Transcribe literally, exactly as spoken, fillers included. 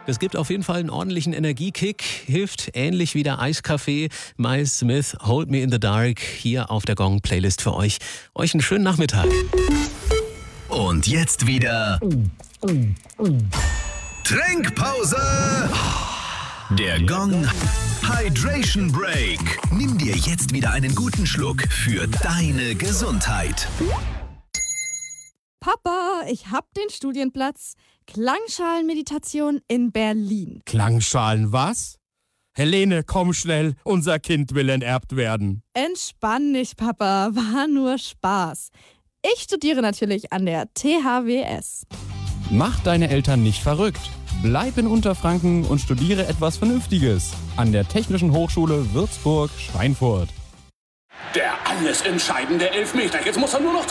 Es gibt auf jeden Fall einen ordentlichen Energiekick, hilft ähnlich wie der Eiskaffee. Miles Smith, Hold Me in the Dark, hier auf der Gong-Playlist für euch. Euch einen schönen Nachmittag. Und jetzt wieder Trinkpause. Der Gong Hydration Break. Nimm dir jetzt wieder einen guten Schluck für deine Gesundheit. Papa, ich hab den Studienplatz. Klangschalenmeditation in Berlin. Klangschalen was? Helene, komm schnell, unser Kind will enterbt werden. Entspann dich, Papa, war nur Spaß. Ich studiere natürlich an der T H W S. Mach deine Eltern nicht verrückt. Bleib in Unterfranken und studiere etwas Vernünftiges an der Technischen Hochschule Würzburg-Schweinfurt. Der alles entscheidende Elfmeter. Jetzt muss er nur noch